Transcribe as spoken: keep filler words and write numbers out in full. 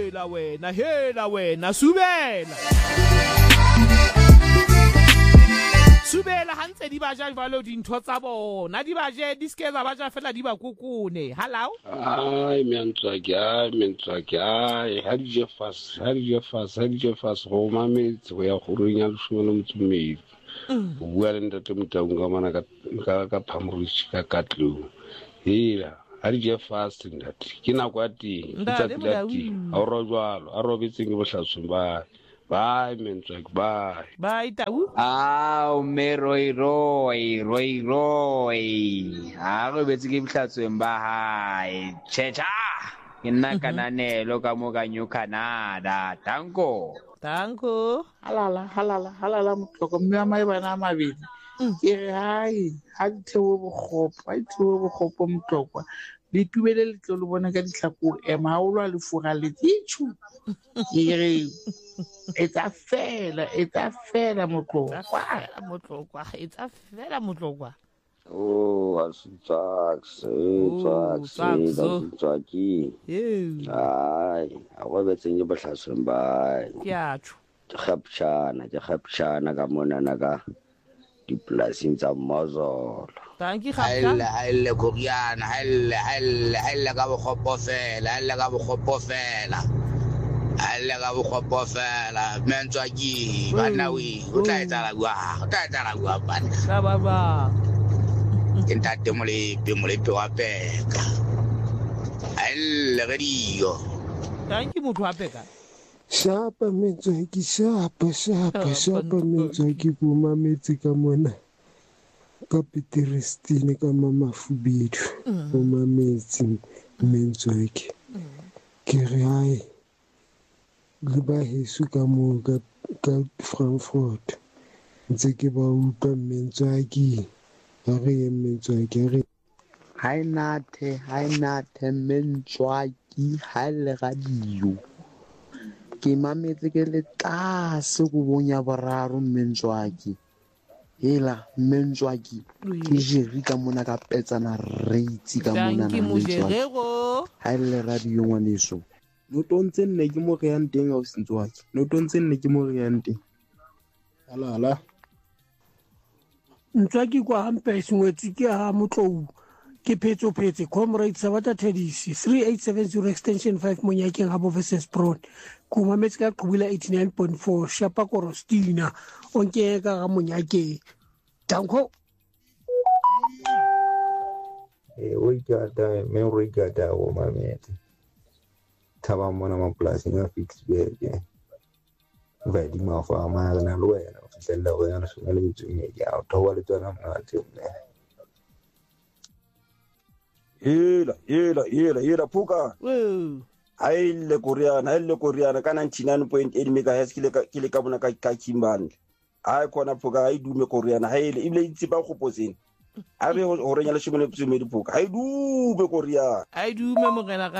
hela wena hela wena subela subela hantse di baja jalo dintho tsa bona di baje di ske za baja fela di ba kokone halao ai mentswaki ai mentswaki ai ha di je fast ha di je fast ha di je fast go mametse go ya go runya leshome le motsumedi o bua le ntate Motaung ka mana ka ka ka phamrushi ka katlong hela ha di je fast ndati ke na kwa teng tsa tlati a ro jwalo a robetseng ke bohlatsong ba bye mentswaki bye bye tau ah o meroi roi roi roi ha go betse ke bohlatsong ba hae checha ke nna kananelo ka mo ka New Canada tanko tanko halala halala halala motloko mme a mai bana mabedi ke re hai ha dithewe bogopo ha dithewe bogopo motloko le tubele le tlo le bona ka ditlhako ema ha o lwa le fura le tithu ke re etsa fela etsa fela motlokwa motlokwa etsa fela motlokwa oh asitsaks etsaks etsaki ai a go betseng ke bohlatsong ba ya thu khapchana ke khapchana ka mona na ka diplasing tsa Mazolo tanki khapchana haile Koreana haile haile haile ka bogopo fela haile ka bogopo fela haile ka bogopo fela mentswaki bana we o tla etsa la o tla etsa la bua bana ba ba ba ntate molepe molepe wa peka haile radio tanki motho wa peka shapa mentswaki shapa shapa shapa mentswaki go mametse ka mona ka Peterstine ka mama Fubedu go mametse mentswaki ke re ai le ba hesu ka mo ka ka Frankfurt ntse ke ba utlwa mentswaki a re mentswaki a re hainathe hainathe mentswaki ha le radio ke mametse ke le tlase go bonya boraro mentswaki hela mentswaki ke jeri ka mona ka petsana reitsi ka mona na mentswaki ha le radio ngwaneso no tontse nne ke mo re yang teng a sentswaki no tontse nne ke mo re yang teng halala ntswaki kwa hampe sengwetsi ke ha motlou ke phetso phetse comrade Sabata Tedisi three eight seven zero extension five monyakeng habo versus Broad kuma metsi ka qhubula eighty-nine point four Shapa Korostina onke ka ga monyakeng tanko e o ikata me o ikata o mamete thaba mona mapolasi nga fix beke va di mafa ma na lo wena o fitlela go yana so le metseng ya o thowa le tsona mnate ne Yela, yela, yela, yela, puka. Wow. Haile Koreana, haile Koreana, ka ninety-nine point eight megahertz kile ka kile ka bona ka ka Kimberley. Ai kona puka ai dume Koreana, haile ibile itse ba go poseng. A re o renya le shimone psumedi puka. Ai dume Koreana. Ai dume mo gena